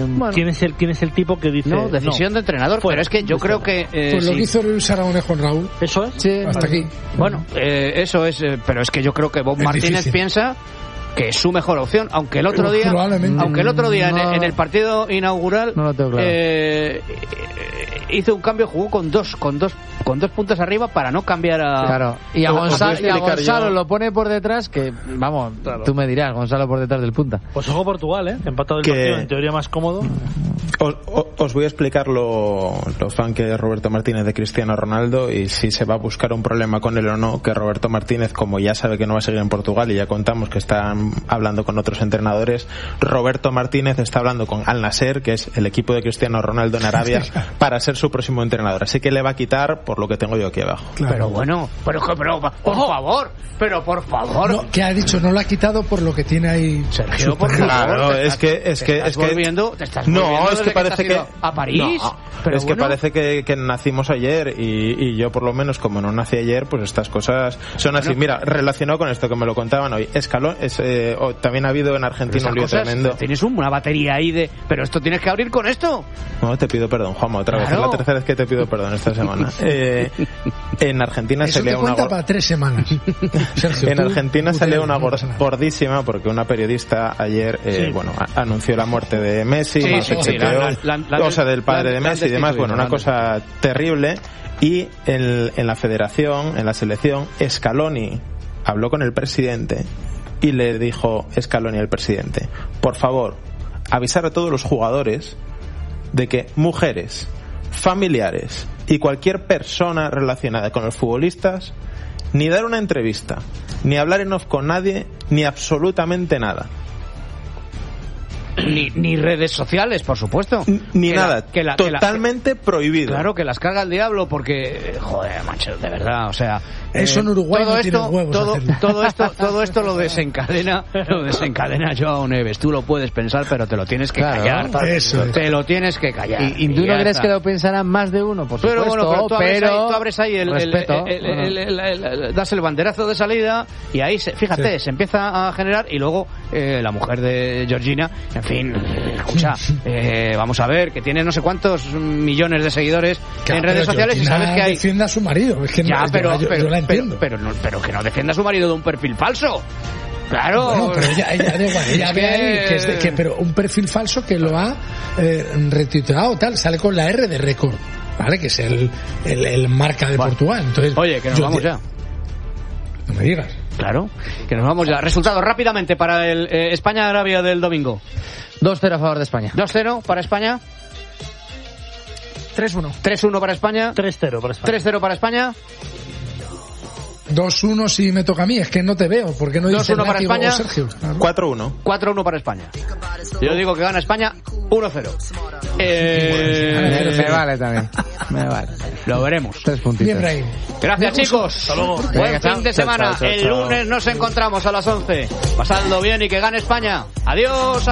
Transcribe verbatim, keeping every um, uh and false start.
bueno. quién es el quién es el tipo que dice no decisión no. de entrenador, fuera. Pero es que yo creo que eh, pues lo sí. que hizo Luis Aragonés con Raúl, eso es, sí, hasta aquí. Bueno, eh, eso es, eh, pero es que yo creo que Bob es Martínez difícil. piensa que es su mejor opción, aunque el otro día aunque el otro día no, en, en el partido inaugural no lo tengo claro. eh, hizo un cambio, jugó con dos con dos con dos puntos arriba para no cambiar a claro y a Gonzalo, y a Gonzalo lo pone por detrás, que vamos, claro. tú me dirás, Gonzalo por detrás del punta. Pues ojo Portugal, eh empatado el que... partido, en teoría más cómodo. Os, os voy a explicar lo, lo fan que es Roberto Martínez de Cristiano Ronaldo y si se va a buscar un problema con él o no, que Roberto Martínez, como ya sabe que no va a seguir en Portugal y ya contamos que están hablando con otros entrenadores, Roberto Martínez está hablando con Al Nassr, que es el equipo de Cristiano Ronaldo en Arabia, para ser su próximo entrenador, así que le va a quitar por lo que tengo yo aquí abajo. Claro. Pero bueno, pero, pero por oh. favor, pero por favor. No, que ha dicho, no lo ha quitado por lo que tiene ahí. Sergio, por favor. Claro, es que es te que estás es que volviendo, te estás no, es que parece que a París, no, pero es bueno. que parece que, que nacimos ayer y, y yo por lo menos como no nací ayer, pues estas cosas son así. Bueno, mira, relacionado con esto que me lo contaban hoy, Escalón, es, eh, oh, también ha habido en Argentina un lío tremendo. Tienes una batería ahí de, pero esto tienes que abrir con esto. No, te pido perdón, Juanma, otra claro. vez, es la tercera vez que te pido perdón esta semana. Eh, en Argentina eso se lea una cuenta para tres semanas. Sergio, en tú, Argentina tú se lea una no gordísima porque una periodista ayer eh, sí. bueno a, anunció la muerte de Messi, sí, se sí, chequeó, sí, la, la, la, cosa del padre la, de Messi y demás, bueno, una cosa terrible. Y en, en la federación, en la selección, Scaloni habló con el presidente y le dijo Scaloni al presidente: por favor, avisar a todos los jugadores de que mujeres, familiares y cualquier persona relacionada con los futbolistas, ni dar una entrevista, ni hablar en off con nadie, ni absolutamente nada. Ni, ni redes sociales, por supuesto. Ni que nada, la, que la, totalmente que la, prohibido. Claro, que las carga el diablo porque, joder, macho, de verdad, o sea... Eso en Uruguay todo no esto, tiene huevos todo, hacerlo. todo esto, todo esto lo desencadena, lo desencadena Joao Neves. Tú lo puedes pensar, pero te lo tienes que claro, callar. Eso es. Te lo tienes que callar. ¿Y, y tú y no crees está. que lo pensarán más de uno? Por supuesto, pero bueno, pero tú abres pero ahí, tú abres ahí el, respeto, el, el, el, el, el, el, el, das el banderazo de salida y ahí, se, fíjate, sí. se empieza a generar y luego eh, la mujer de Georgina, en fin, escucha, eh, vamos a ver, que tiene no sé cuántos millones de seguidores claro, en redes sociales y sabes que hay... defienda a su marido, es que ya, no, pero, yo, pero, yo la entiendo. Pero, pero, no, pero que no defienda a su marido de un perfil falso. Claro. Bueno, pero ella, ella, da igual, ella es ve que... ahí que es de, que, pero un perfil falso que lo ha eh, retuiteado, tal, sale con la R de récord, ¿vale? Que es el, el, el marca de bueno. Portugal. Entonces, oye, que nos vamos te... ya. No me digas. Claro, que nos vamos ya. Resultados rápidamente para el eh, España-Arabia del domingo. dos cero a favor de España. dos cero para España. tres uno. tres uno para España. tres cero para España. tres cero para España. dos uno si me toca a mí, es que no te veo, porque no dice para España. Sergio. cuatro uno. cuatro uno para España. Yo digo que gana España uno cero. Eh... Me vale también. Me vale. Lo veremos. Tres puntitos. Bien, gracias, chicos. Hasta luego. Buen Venga, fin chao. de semana. Chao, chao, chao, El chao. lunes nos encontramos a las once. Pasadlo bien y que gane España. Adiós.